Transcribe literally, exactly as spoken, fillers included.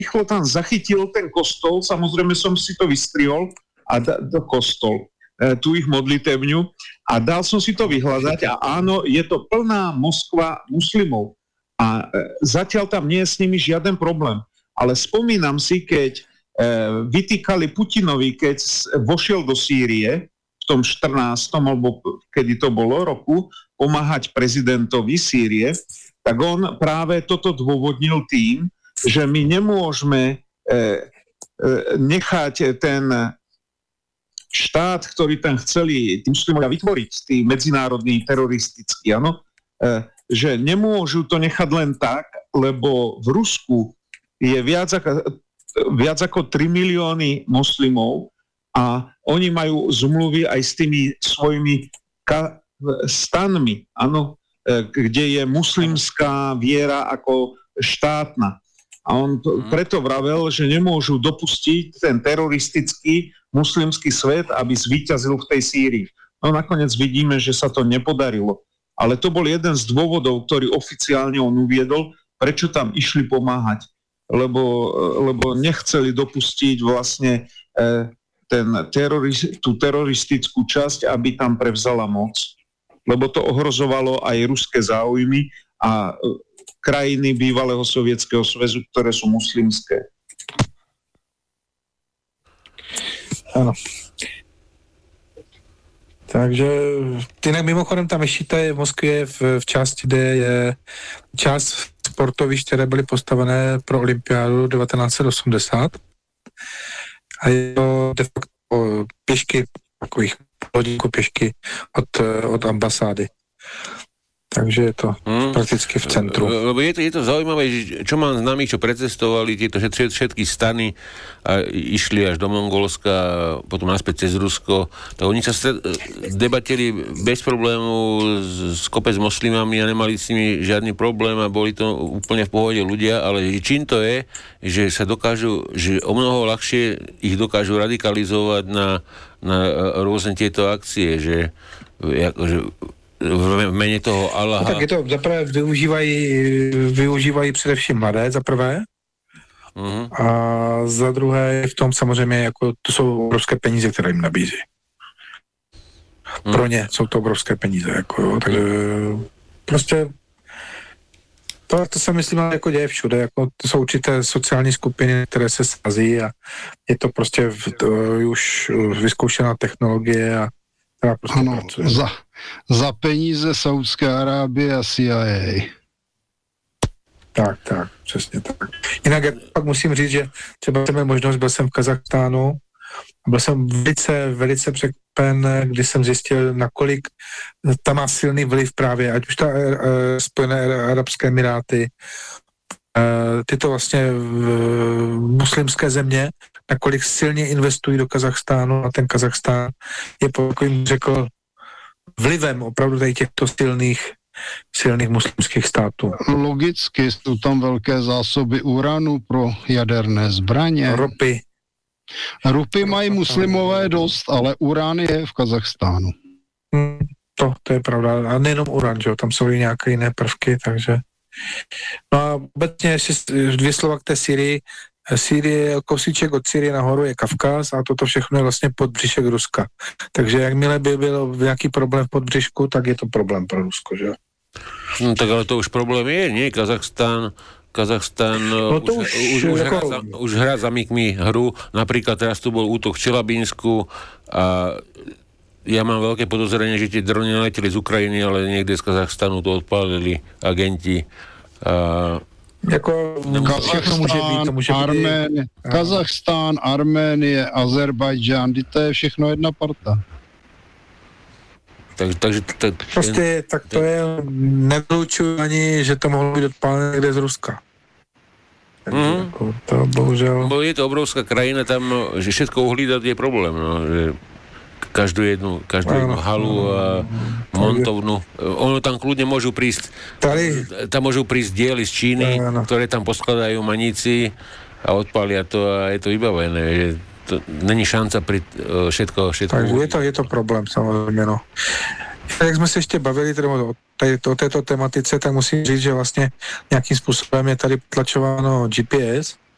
rýchlo tam zachytil ten kostol, samozrejme som si to vystriol a da, do kostol, e, tú ich modlitevňu a dal som si to vyhľadať a áno, je to plná Moskva muslimov a e, zatiaľ tam nie je s nimi žiaden problém. Ale spomínam si, keď e, vytýkali Putinovi, keď vošiel do Sýrie v tom štrnástom alebo kedy to bolo roku, pomáhať prezidentovi Sýrie, tak on práve toto dôvodnil tým, že my nemôžeme e, e, nechať ten štát, ktorý tam chceli tí muslimovia vytvoriť, tí medzinárodní teroristickí, áno, e, že nemôžu to nechať len tak, lebo v Rusku je viac ako, viac ako tri milióny moslimov a oni majú zmluvy aj s tými svojimi ka- stanmi, áno, kde je muslimská viera ako štátna. A on to, preto vravel, že nemôžu dopustiť ten teroristický muslimský svet, aby zvíťazil v tej Sýrii. No nakoniec vidíme, že sa to nepodarilo. Ale to bol jeden z dôvodov, ktorý oficiálne on uviedol, prečo tam išli pomáhať. Lebo, lebo nechceli dopustiť vlastne e, ten teroriz, tú teroristickú časť, aby tam prevzala moc. Lebo to ohrozovalo aj ruské záujmy a krajiny bývalého Sovietskeho zväzu, ktoré sú muslimské. Ano. Takže jinak mimochodem ta mešita je v Moskvě v, v části, kde je část sportovišť, které byly postavené pro olympiádu devatenáct set osmdesát. A je to de facto pěšky, takových hodinku pěšky od, od ambasády. Takže je to hmm. prakticky v centru. Lebo je to, je to zaujímavé, čo mám známych, čo precestovali tieto všetky stany a išli až do Mongolska, potom naspäť cez Rusko, tak oni sa stred, debatili bez problému s kopec moslimami a nemali s nimi žiadny problém a boli to úplne v pohode ľudia, ale čím to je, že sa dokážu, že o mnoho ľahšie ich dokážu radikalizovať na, na rôzne tieto akcie, že, že v mene toho Allaha. No tak je to, zaprvé využívají, využívají především mladé, zaprvé. Uh-huh. A za druhé v tom samozřejmě, jako, to jsou obrovské peníze, které jim nabízí. Uh-huh. Pro ně jsou to obrovské peníze, jako, takže prostě to, to se myslím, jako děje všude, jako, to jsou určité sociální skupiny, které se sazí a je to prostě to, už vyzkoušená technologie a prostě ano, za, za peníze Saúdské Arábie a C I A. Tak, tak, přesně tak. Jinak já pak musím říct, že třeba jsem měl možnost, byl jsem v Kazachstánu a byl jsem velice, velice překvapen, když jsem zjistil, nakolik tam má silný vliv právě, ať už ta uh, Spojené arabské emiráty, uh, tyto vlastně uh, muslimské země, nakolik silně investují do Kazachstánu a ten Kazachstán je takovým, řekl, vlivem opravdu tady těchto silných, silných muslimských států. Logicky jsou tam velké zásoby uranu pro jaderné zbraně. Ropy. Ropy mají muslimové dost, ale uran je v Kazachstánu. Hmm, to, to je pravda. A nejenom uran, že jo? Tam jsou i nějaké jiné prvky, takže... No a obecně ještě dvě slova k té Syrii. Sýrie, kousíček od Sýrie nahoru je Kavkaz a toto všechno je vlastně podbřišek Ruska. Takže jakmile by byl nějaký problém v podbřišku, tak je to problém pro Rusko, že jo? No, tak ale to už problém je, nie? Kazachstán, Kazachstán no to už, už, už, ako... hrá za, už hrá za mykmi hru. Napríklad teraz tu bol útok v Čelabínsku a ja mám veľké podozrenie, že tie drony leteli z Ukrajiny, ale niekde z Kazachstánu to odpálili agenti. A jako Kazachstán, může být, to může Armén, být. Kazachstán, Arménie, Azerbajdžán, to je všechno jedna parta. Tak, takže t- t- prostě tak to je, nevylučuju ani, že to mohlo být odpálené někde z Ruska. Takže mm. jako to bohužel... Bo je to obrovská krajina, tam, že všetko uhlídať je problém, no, že každú jednu, každú jednu halu a montovnu. Ono tam kľudne môžu prísť, tady. tam môžu prísť diely z Číny, ano. ktoré tam poskladajú maníci a odpália to a je to vybavené, že to není šanca pri všetko, všetko. Takže je to, je to problém, samozřejmě, no. Jak jsme se ještě bavili tedy o, tady, o této tematice, tak musím říct, že vlastně nějakým způsobem je tady tlačováno G P S,